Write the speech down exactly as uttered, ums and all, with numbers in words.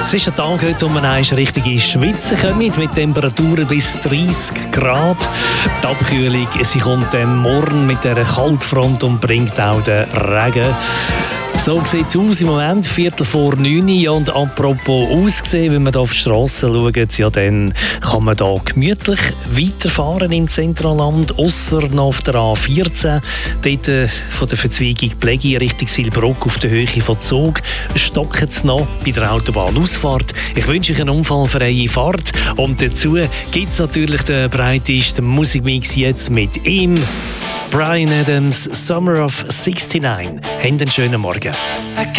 Es ist ein Tag heute, wo man richtig ins Schwitzen kommt, mit Temperaturen bis dreißig Grad. Die Abkühlung sie kommt dann morgen mit dieser Kaltfront und bringt auch den Regen. So sieht es aus im Moment, Viertel vor neun. Ja, und apropos aussehen, wenn man hier auf die Strasse schaut, ja, dann kann man hier gemütlich weiterfahren im Zentralland, ausser noch auf der A vierzehn. Dort äh, von der Verzweigung Plegi Richtung Silbruck auf der Höhe von Zug stocken es noch bei der Autobahnausfahrt. Ich wünsche euch eine unfallfreie Fahrt und dazu gibt es natürlich den breitesten Musikmix jetzt mit ihm. Bryan Adams, Summer of sixty-nine. Habt einen schönen Morgen.